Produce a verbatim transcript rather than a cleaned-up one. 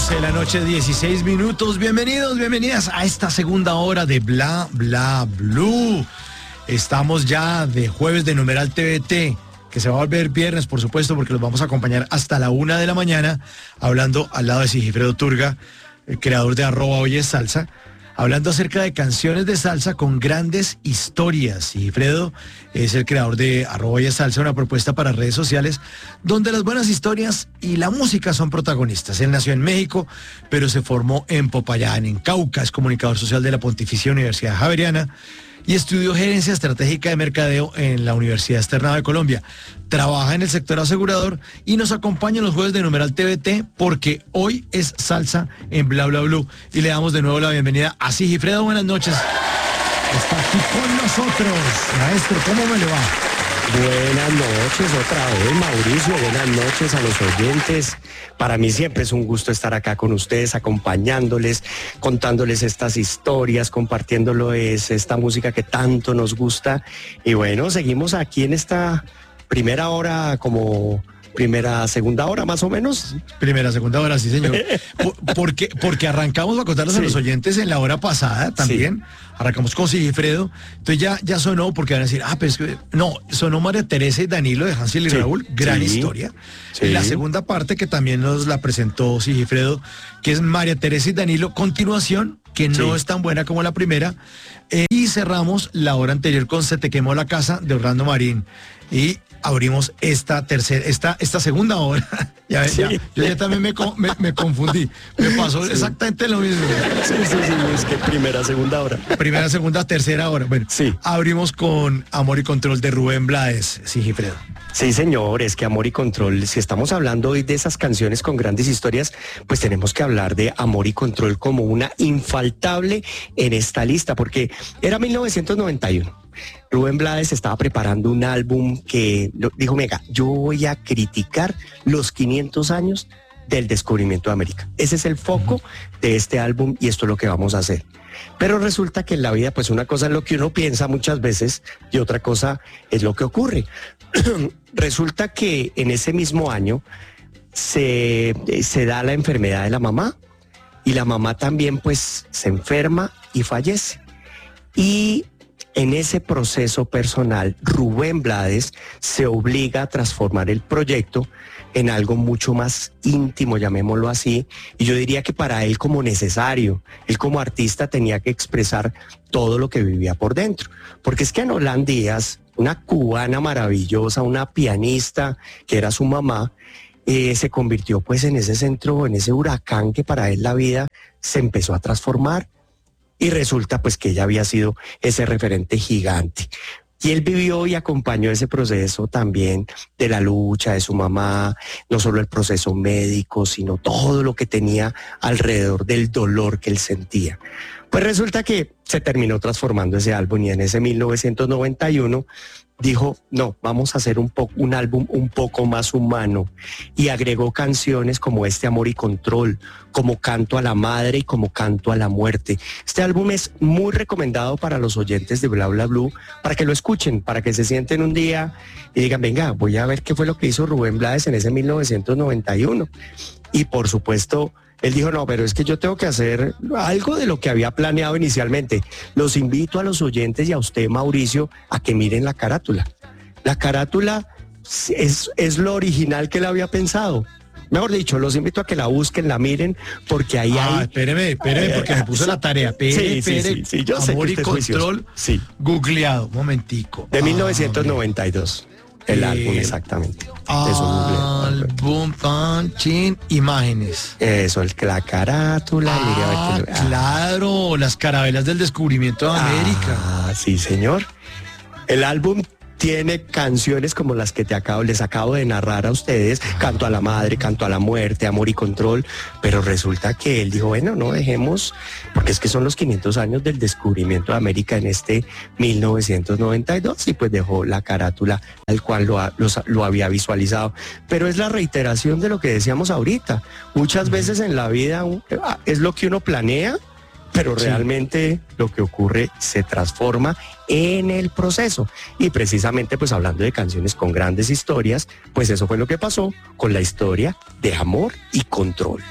doce de la noche, dieciséis minutos. Bienvenidos, bienvenidas a esta segunda hora de Bla Bla Blue. Estamos ya de jueves de Numeral T V T, que se va a volver viernes, por supuesto, porque los vamos a acompañar hasta la una de la mañana, hablando al lado de Sigifredo Turga, el creador de arroba Hoy es Salsa, hablando acerca de canciones de salsa con grandes historias. Sigifredo es el creador de arroba Hoy es Salsa, una propuesta para redes sociales donde las buenas historias y la música son protagonistas. Él nació en México, pero se formó en Popayán, en Cauca. Es comunicador social de la Pontificia Universidad Javeriana y estudió gerencia estratégica de mercadeo en la Universidad Externada de Colombia. Trabaja en el sector asegurador y nos acompaña en los jueves de Numeral T V T porque hoy es salsa en Bla Bla Blue. Y le damos de nuevo la bienvenida a Sigifredo. Buenas noches. Está aquí con nosotros. Maestro, ¿cómo me le va? Buenas noches otra vez, Mauricio. Buenas noches a los oyentes. Para mí siempre es un gusto estar acá con ustedes, acompañándoles, contándoles estas historias, compartiéndoles esta música que tanto nos gusta. Y bueno, seguimos aquí en esta primera hora, como primera, segunda hora más o menos. Primera, segunda hora, sí, señor. Por, porque, porque arrancamos a contarles sí. a los oyentes en la hora pasada también. Sí. Arrancamos con Sigifredo. Entonces ya, ya sonó, porque van a decir, ah, pero es que no, sonó María Teresa y Danilo de Hansel y sí. Raúl, gran sí. historia. Sí. La segunda parte que también nos la presentó Sigifredo, que es María Teresa y Danilo, continuación, que no sí. es tan buena como la primera. Eh, y cerramos la hora anterior con Se te quemó la casa de Orlando Marín. Y abrimos esta tercera, esta, esta segunda hora. ya, sí. ya, yo ya también me, me, me confundí. Me pasó sí. exactamente lo mismo. Sí, sí, sí, es que primera, segunda hora. Primera, segunda, tercera hora. Bueno, sí. abrimos con Amor y Control de Rubén Blades, Sigifredo. Sí, señor, es que Amor y Control, si estamos hablando hoy de esas canciones con grandes historias, pues tenemos que hablar de Amor y Control como una infaltable en esta lista, porque era mil novecientos noventa y uno. Rubén Blades estaba preparando un álbum que dijo, venga, yo voy a criticar los quinientos años del descubrimiento de América. Ese es el foco de este álbum y esto es lo que vamos a hacer. Pero resulta que en la vida, pues una cosa es lo que uno piensa muchas veces y otra cosa es lo que ocurre. Resulta que en ese mismo año se, se da la enfermedad de la mamá y la mamá también pues se enferma y fallece. Y en ese proceso personal, Rubén Blades se obliga a transformar el proyecto en algo mucho más íntimo, llamémoslo así, y yo diría que para él como necesario, él como artista tenía que expresar todo lo que vivía por dentro, porque es que Nolan Díaz, una cubana maravillosa, una pianista que era su mamá, eh, se convirtió pues en ese centro, en ese huracán que para él la vida se empezó a transformar. Y resulta pues que ella había sido ese referente gigante. Y él vivió y acompañó ese proceso también de la lucha de su mamá, no solo el proceso médico, sino todo lo que tenía alrededor del dolor que él sentía. Pues resulta que se terminó transformando ese álbum y en ese mil novecientos noventa y uno dijo, no, vamos a hacer un, po- un álbum un poco más humano y agregó canciones como este Amor y Control, como Canto a la Madre y como Canto a la Muerte. Este álbum es muy recomendado para los oyentes de Bla Bla Blue, para que lo escuchen, para que se sienten un día y digan, venga, voy a ver qué fue lo que hizo Rubén Blades en ese mil novecientos noventa y uno. Y por supuesto, él dijo, no, pero es que yo tengo que hacer algo de lo que había planeado inicialmente. Los invito a los oyentes y a usted, Mauricio, a que miren la carátula. La carátula es, es lo original que él había pensado. Mejor dicho, los invito a que la busquen, la miren, porque ahí ah, hay... espéreme, espéreme, porque me puso la tarea. Espere, sí, espere, sí, sí, sí, yo sé Amor que y usted es Control, sí. googleado, un momentico. De ah, mil novecientos noventa y dos. El eh, álbum, exactamente. Álbum, pan, chin, imágenes. Eso, el, la carátula. Ah, mire, a ver que, ah. claro, las carabelas del descubrimiento de América. Ah, sí, señor. El álbum tiene canciones como las que te acabo, les acabo de narrar a ustedes, Canto a la Madre, Canto a la Muerte, Amor y Control, pero resulta que él dijo, bueno, no dejemos, porque es que son los quinientos años del descubrimiento de América en este mil novecientos noventa y dos y pues dejó la carátula al cual lo, ha, lo, lo había visualizado. Pero es la reiteración de lo que decíamos ahorita, muchas veces en la vida es lo que uno planea, pero realmente sí. Lo que ocurre se transforma en el proceso. Y precisamente, pues hablando de canciones con grandes historias, pues eso fue lo que pasó con la historia de Amor y Control.